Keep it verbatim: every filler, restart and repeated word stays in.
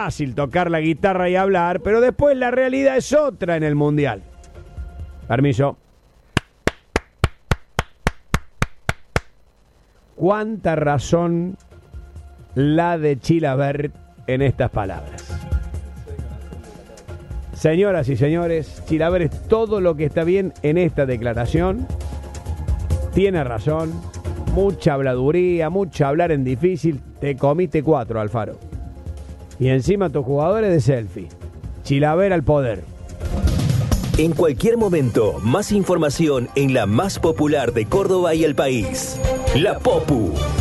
fácil tocar la guitarra y hablar, pero después la realidad es otra en el Mundial. Permiso. ¿Cuánta razón la de Chilavert en estas palabras? Señoras y señores, Chilavert es todo lo que está bien en esta declaración. Tiene razón. Mucha habladuría, mucha hablar en difícil. Te comiste cuatro, Alfaro. Y encima tus jugadores de selfie. Chilavert al poder. En cualquier momento, más información en la más popular de Córdoba y el país. La Popu.